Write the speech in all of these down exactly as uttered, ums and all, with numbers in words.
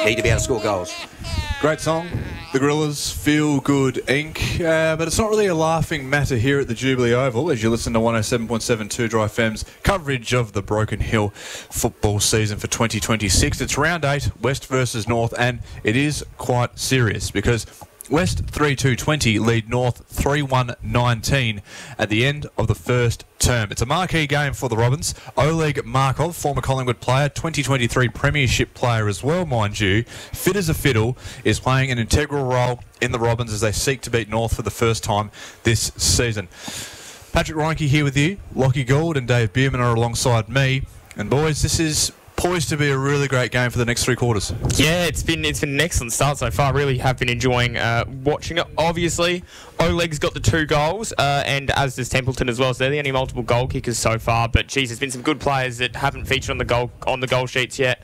need to be able to score goals. Great song, the Gorillas, Feel Good Incorporated. Uh, but it's not really a laughing matter here at the Jubilee Oval as you listen to one oh seven point seven Two Dry F M's coverage of the Broken Hill football season for twenty twenty-six. It's round eight, West versus North, and it is quite serious because West three two twenty lead North three one nineteen at the end of the first term. It's a marquee game for the Robins. Oleg Markov, former Collingwood player, twenty twenty-three Premiership player as well, mind you, fit as a fiddle, is playing an integral role in the Robins as they seek to beat North for the first time this season. Patrick Reinke here with you. Lockie Gould and Dave Bierman are alongside me. And boys, this is poised to be a really great game for the next three quarters. Yeah, it's been it's been an excellent start so far. Really have been enjoying uh, watching it. Obviously, Oleg's got the two goals, uh, and as does Templeton as well. So they're the only multiple goal kickers so far. But geez, there's been some good players that haven't featured on the goal on the goal sheets yet.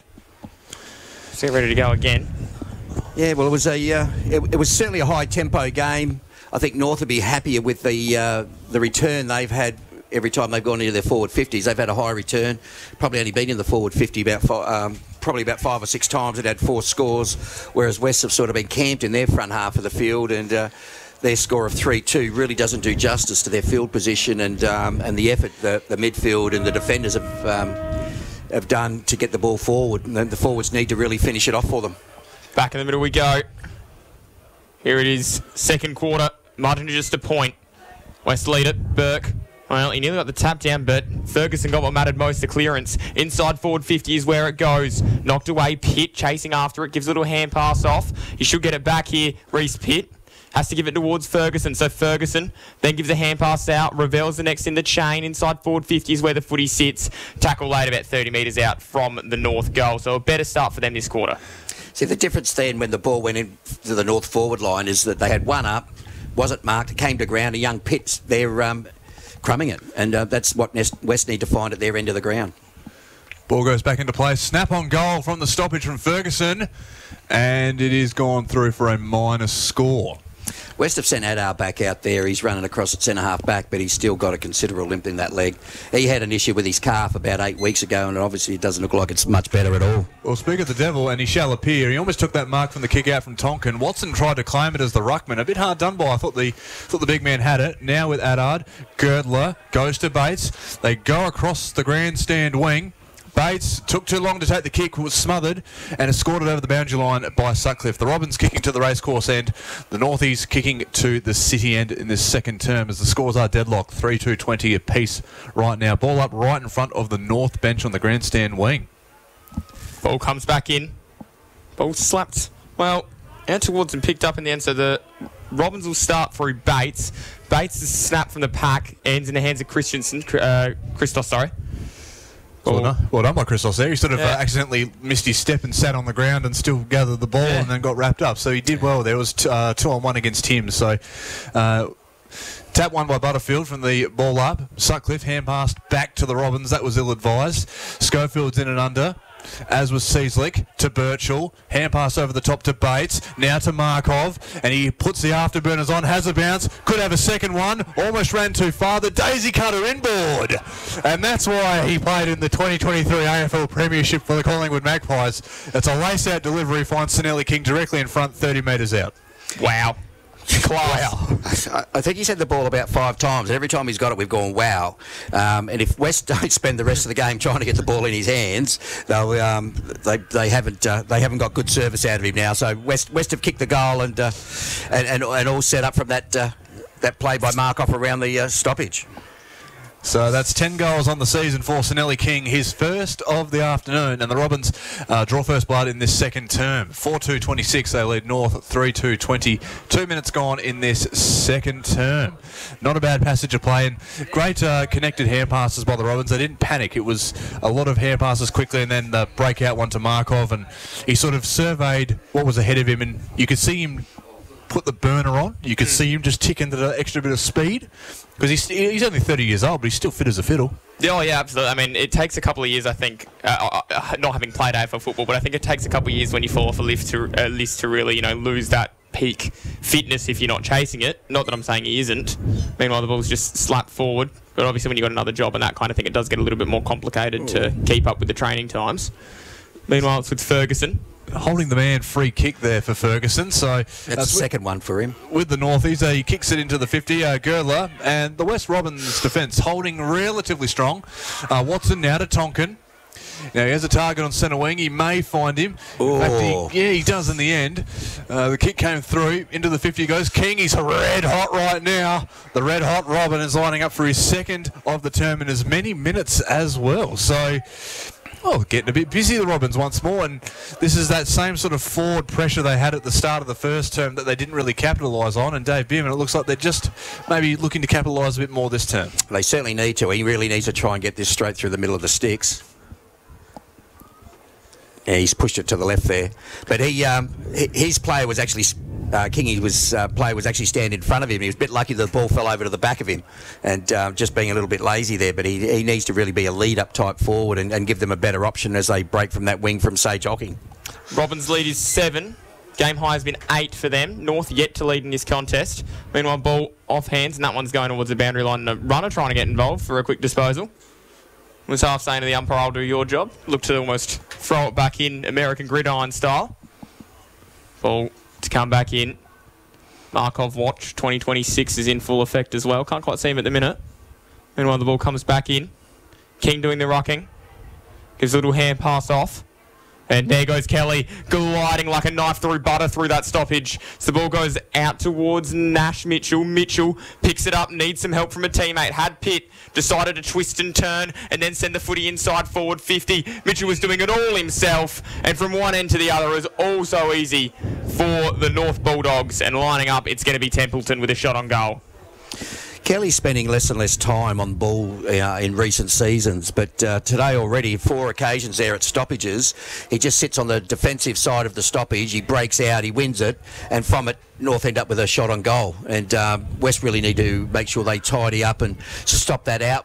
So they're ready to go again. Yeah, well, it was a uh, it, it was certainly a high tempo game. I think North would be happier with the uh, the return they've had. Every time they've gone into their forward fifties, they've had a high return. Probably only been in the forward fifty about five, um, probably about five or six times. It had four scores, whereas West have sort of been camped in their front half of the field, and uh, their score of three two really doesn't do justice to their field position and um, and the effort the, the midfield and the defenders have um, have done to get the ball forward. And the forwards need to really finish it off for them. Back in the middle we go. Here it is, second quarter. Martin just a point. West lead it. Burke. Well, he nearly got the tap down, but Ferguson got what mattered most, the clearance. Inside forward fifty is where it goes. Knocked away, Pitt chasing after it, gives a little hand pass off. He should get it back here. Reece Pitt has to give it towards Ferguson. So Ferguson then gives a hand pass out. Ravel's the next in the chain. Inside forward fifty is where the footy sits. Tackle late about thirty metres out from the North goal. So a better start for them this quarter. See, the difference then when the ball went into the North forward line is that they had one up, wasn't marked, it came to ground. A young Pitt's there. Um, crumbing it, and uh, that's what West need to find at their end of the ground. Ball goes back into play. Snap on goal from the stoppage from Ferguson, and it is gone through for a minus score. West have sent Adar back out there. He's running across at centre half back, but he's still got a considerable limp in that leg. He had an issue with his calf about eight weeks ago, and obviously it doesn't look like it's much better at all. Well, speak of the devil, and he shall appear. He almost took that mark from the kick out from Tonkin. Watson tried to claim it as the ruckman. A bit hard done by. I thought the thought the big man had it. Now with Adard, Girdler goes to Bates. They go across the grandstand wing. Bates took too long to take the kick, was smothered, and has scored it over the boundary line by Sutcliffe. The Robins kicking to the racecourse end, the Northies kicking to the city end in this second term as the scores are deadlocked, three two twenty apiece right now. Ball up right in front of the North bench on the grandstand wing. Ball comes back in. Ball slapped, well, out towards and picked up in the end, so the Robins will start through Bates. Bates is snapped from the pack, ends in the hands of Christensen, uh, Christos, sorry. Well done. well done by Christos there. He sort of Yeah. uh, accidentally missed his step and sat on the ground and still gathered the ball Yeah. and then got wrapped up. So he did well. There was t- uh, two on one against him. So uh, tap one by Butterfield from the ball up. Sutcliffe hand passed back to the Robins. That was ill-advised. Schofield's in and under, as was Seaslick to Birchall. Hand pass over the top to Bates. Now to Markov. And he puts the afterburners on. Has a bounce. Could have a second one. Almost ran too far. The daisy cutter inboard. And that's why he played in the twenty twenty-three A F L Premiership for the Collingwood Magpies. It's a lace-out delivery. Finds Sinelli King directly in front, thirty metres out. Wow. Class. Wow. I think he's had the ball about five times, and every time he's got it, we've gone, wow. Um, and if West don't spend the rest of the game trying to get the ball in his hands, they'll, um, they they haven't uh, they haven't got good service out of him now. So West West have kicked the goal and uh, and, and and all set up from that uh, that play by Markov around the uh, stoppage. So that's ten goals on the season for Sinelli King, his first of the afternoon, and the Robins uh, draw first blood in this second term. four two twenty-six, they lead North three two twenty. Two minutes gone in this second term. Not a bad passage of play, and great uh, connected hand passes by the Robins. They didn't panic. It was a lot of hand passes quickly, and then the breakout one to Markov, and he sort of surveyed what was ahead of him, and you could see him put the burner on. You could see him just tick into the extra bit of speed. Because he's, he's only thirty years old, but he's still fit as a fiddle. Oh, yeah, absolutely. I mean, it takes a couple of years, I think, uh, uh, not having played A F L football, but I think it takes a couple of years when you fall off a lift to, uh, list to really, you know, lose that peak fitness if you're not chasing it. Not that I'm saying he isn't. Meanwhile, the ball's just slapped forward. But obviously when you've got another job and that kind of thing, it does get a little bit more complicated to keep up with the training times. Meanwhile, it's with Ferguson. holding the man free kick there for Ferguson. So That's the second one for him. With the Northies, uh, he kicks it into the fifty, uh, Girdler, and the West Robins defence holding relatively strong. Uh, Watson now to Tonkin. Now, he has a target on centre wing. He may find him. In fact, he, yeah, he does in the end. Uh, the kick came through. Into the fifty goes King. He's red hot right now. The red hot Robin is lining up for his second of the term in as many minutes as well. So, oh, getting a bit busy, the Robins, once more. And this is that same sort of forward pressure they had at the start of the first term that they didn't really capitalise on. And Dave Bierman, it looks like they're just maybe looking to capitalise a bit more this term. They certainly need to. He really needs to try and get this straight through the middle of the sticks. Yeah, he's pushed it to the left there, but he um, his player was actually uh, Kingy was uh, player was actually standing in front of him. He was a bit lucky that the ball fell over to the back of him, and uh, just being a little bit lazy there. But he, he needs to really be a lead-up type forward and, and give them a better option as they break from that wing from Sage Hocking. Robins' lead is seven. Game high has been eight for them. North yet to lead in this contest. Meanwhile, ball off hands, and that one's going towards the boundary line. And a runner trying to get involved for a quick disposal. Was half saying to the umpire, I'll do your job. Look to almost throw it back in American gridiron style. Ball to come back in. Markov watch twenty twenty-six is in full effect as well. Can't quite see him at the minute. Meanwhile, the ball comes back in. King doing the rocking. Gives a little hand pass off. And there goes Kelly, gliding like a knife through butter through that stoppage. So the ball goes out towards Nash Mitchell. Mitchell picks it up, needs some help from a teammate. Had Pitt, decided to twist and turn and then send the footy inside forward fifty. Mitchell was doing it all himself. And from one end to the other is all so easy for the North Bulldogs. And lining up, it's going to be Templeton with a shot on goal. Kelly's spending less and less time on ball uh, in recent seasons, but uh, today already, four occasions there at stoppages, he just sits on the defensive side of the stoppage, he breaks out, he wins it, and from it, North end up with a shot on goal. And um, West really need to make sure they tidy up and stop that out.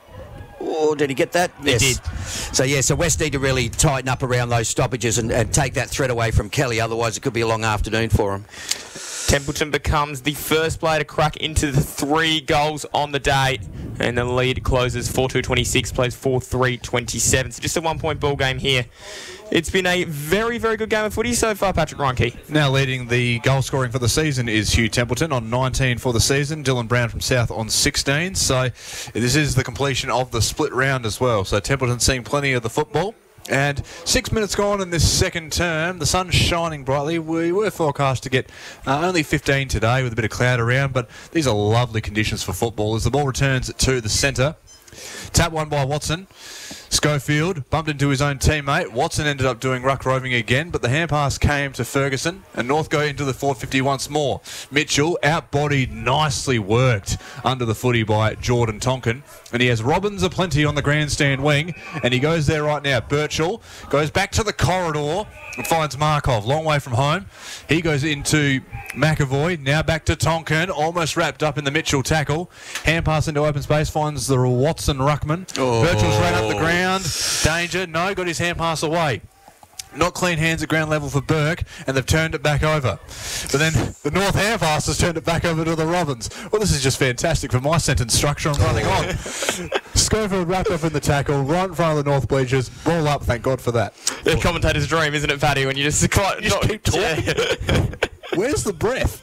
Oh, did he get that? He yes. did. So, yeah, so West need to really tighten up around those stoppages and, and take that threat away from Kelly, otherwise it could be a long afternoon for him. Templeton becomes the first player to crack into the three goals on the day. And the lead closes four two twenty-six, plays four three twenty-seven. So just a one-point ball game here. It's been a very, very good game of footy so far, Patrick Reinke. Now leading the goal scoring for the season is Hugh Templeton on nineteen for the season. Dylan Brown from South on sixteen. So this is the completion of the split round as well. So Templeton seeing plenty of the football. And six minutes gone in this second term. The sun's shining brightly. We were forecast to get uh, only fifteen today with a bit of cloud around, but these are lovely conditions for football as the ball returns to the centre. Tap one by Watson. Schofield bumped into his own teammate. Watson ended up doing ruck roving again, but the hand pass came to Ferguson, and North go into the forward fifty once more. Mitchell outbodied, nicely worked under the footy by Jordan Tonkin, and he has Robbins aplenty on the grandstand wing, and he goes there right now. Birchall goes back to the corridor and finds Markov, long way from home. He goes into McAvoy, now back to Tonkin, almost wrapped up in the Mitchell tackle. Hand pass into open space, finds the Watson ruckman. Oh. Birchall's ran up the ground. Danger. No, got his hand pass away. Not clean hands at ground level for Burke, and they've turned it back over. But then the North hand pass has turned it back over to the Robins. Well, this is just fantastic for my sentence structure. I'm running on. Schofield wrapped up in the tackle, right in front of the North bleachers. Ball up, thank God for that. The commentator's dream, isn't it, Paddy, when you just... You just keep talking. Yeah. Where's the breath?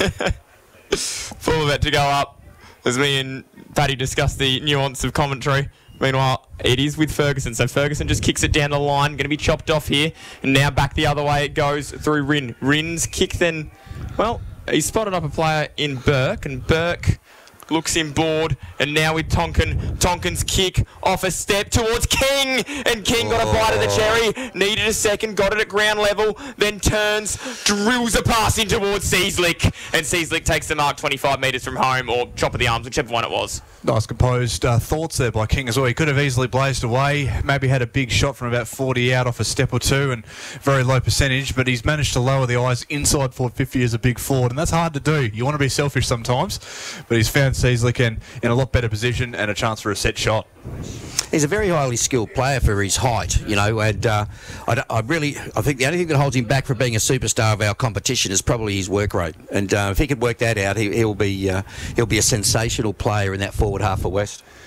Full of it to go up as me and Paddy discuss the nuance of commentary. Meanwhile, it is with Ferguson. So Ferguson just kicks it down the line. Going to be chopped off here. And now back the other way it goes through Rin. Rin's kick then... Well, he spotted up a player in Burke. And Burke looks him bored. And now with Tonkin. Tonkin's kick off a step towards King. And King got a bite of the cherry. Needed a second. Got it at ground level. Then turns. Drills a pass in towards Seaslick. And Seaslick takes the mark twenty-five metres from home. Or chop of the arms, whichever one it was. Nice composed uh, thoughts there by King as well. He could have easily blazed away, maybe had a big shot from about forty out off a step or two and very low percentage, but he's managed to lower the eyes inside forward fifty as a big forward, and that's hard to do. You want to be selfish sometimes, but he's found Seaslick in, in a lot better position and a chance for a set shot. He's a very highly skilled player for his height, you know, and uh, I, I really, I think the only thing that holds him back from being a superstar of our competition is probably his work rate. And uh, if he could work that out, he, he'll be uh, he'll be a sensational player in that forward half for West.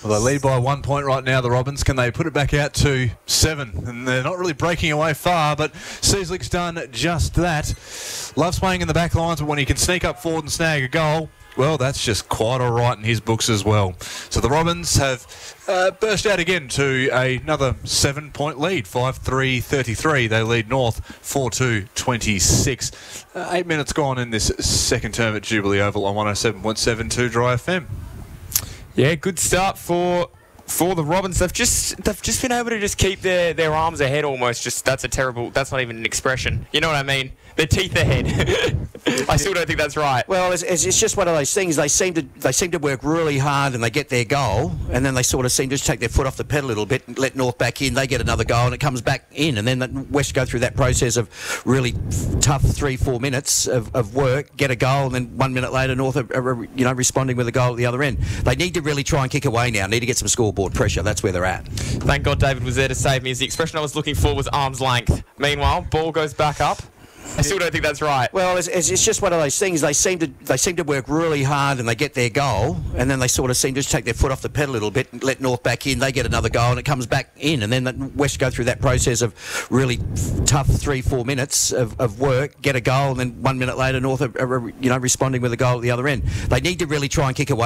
Well, they lead by one point right now, the Robins. Can they put it back out to seven? And they're not really breaking away far, but Seaslick's done just that. Loves playing in the back lines, but when he can sneak up forward and snag a goal, well, that's just quite all right in his books as well. So the Robins have uh, burst out again to another seven-point lead, five three thirty-three. They lead North four two twenty-six. Uh, eight minutes gone in this second term at Jubilee Oval on one oh seven point seven two Dry F M. Yeah, good start for for the Robins. They've just they've just been able to just keep their, their arms ahead almost. Just that's a terrible. That's not even an expression. You know what I mean? Their teeth ahead. I still don't think that's right. Well, it's, it's it's just one of those things. They seem to they seem to work really hard and they get their goal, and then they sort of seem to just take their foot off the pedal a little bit and let North back in. They get another goal and it comes back in, and then the West go through that process of really tough three four minutes of, of work, get a goal, and then one minute later North are, are you know responding with a goal at the other end. They need to really try and kick away now. Need to get some scoreboard pressure. That's where they're at. Thank God David was there to save me, as the expression I was looking for was arm's length. Meanwhile, ball goes back up. I still don't think that's right. Well, it's, it's, it's just one of those things. They seem to they seem to work really hard and they get their goal, and then they sort of seem to just take their foot off the pedal a little bit and let North back in. They get another goal and it comes back in, and then the West go through that process of really tough three four minutes of, of work, get a goal, and then one minute later North are, are you know responding with a goal at the other end. They need to really try and kick away.